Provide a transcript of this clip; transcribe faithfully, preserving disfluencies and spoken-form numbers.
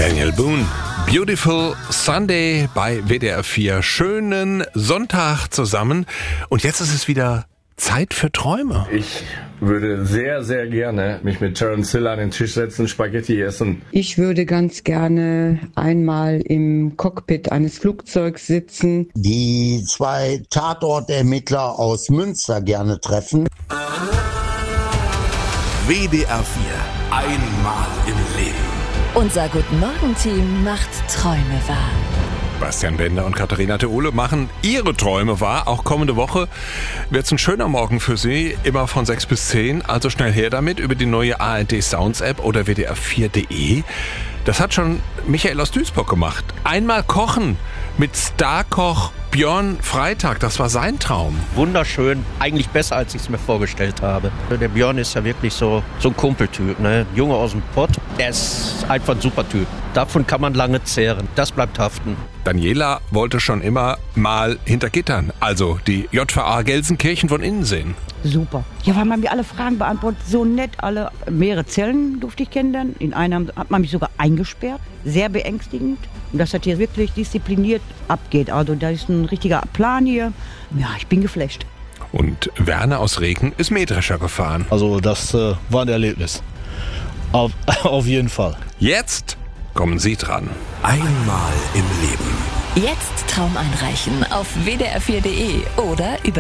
Daniel Boone. Beautiful Sunday bei W D R vier. Schönen Sonntag zusammen. Und jetzt ist es wieder Zeit für Träume. Ich würde sehr, sehr gerne mich mit Terence Hill an den Tisch setzen, Spaghetti essen. Ich würde ganz gerne einmal im Cockpit eines Flugzeugs sitzen. Die zwei Tatortermittler aus Münster gerne treffen. W D R vier. Einmal im Leben. Unser Guten-Morgen-Team macht Träume wahr. Bastian Bender und Katharina Theole machen ihre Träume wahr. Auch kommende Woche wird es ein schöner Morgen für Sie, immer von sechs bis zehn. Also schnell her damit über die neue A R D Sounds App oder W D R vier Punkt de. Das hat schon Michael aus Duisburg gemacht. Einmal kochen mit Starkoch Björn Freitag. Das war sein Traum. Wunderschön, eigentlich besser, als ich es mir vorgestellt habe. Der Björn ist ja wirklich so, so ein Kumpeltyp, ne? Junge aus dem Pott. Er ist einfach ein super Typ. Davon kann man lange zehren. Das bleibt haften. Daniela wollte schon immer mal hinter Gittern, also die J V A Gelsenkirchen von innen sehen. Super. Ja, weil man mir alle Fragen beantwortet, so nett alle. Mehrere Zellen durfte ich kennenlernen. In einer hat man mich sogar eingesperrt. Sehr beängstigend. Und das hat hier wirklich diszipliniert abgeht. Also da ist ein richtiger Plan hier. Ja, ich bin geflasht. Und Werner aus Regen ist Mähdrescher gefahren. Also das äh, war ein Erlebnis. Auf, auf jeden Fall. Jetzt kommen Sie dran. Einmal im Leben. Jetzt Traum einreichen auf w d r vier punkt de oder über